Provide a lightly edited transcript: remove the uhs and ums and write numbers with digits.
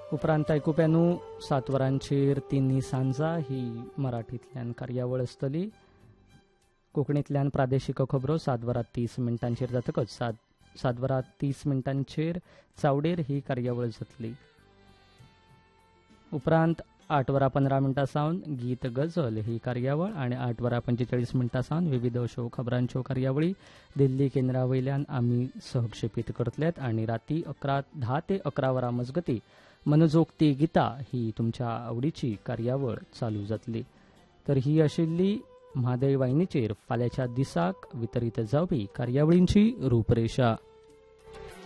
उपरांत आयकुप्यानू 7 वरांचेर तिन्ही सांजा ही मराठींतल्यान कार्यावळ आसतली. कोंकणींतल्यान प्रादेशीक खबरो 7:30 जातकच 7:30 चावडेर ही कार्यावळ जातली. उपरांत 8:15 सावन गीत गझल ही कार्यावळ आणि 8:45 सावन विविध अश्यो खबरांच्यो कार्यावळी दिल्ली केंद्रा वयल्यान आमी सहक्षेपीत करतलेत आणि राती 10 ते 11 वरां मजगती मनजोगती गितां ही तुमच्या आवडीची कार्यावळ चालू जातली. तर ही आशिल्ली म्हादय वाहिनीचेर फाल्यांच्या दिसाक वितरीत जावपी कार्यावळींची रूपरेषा.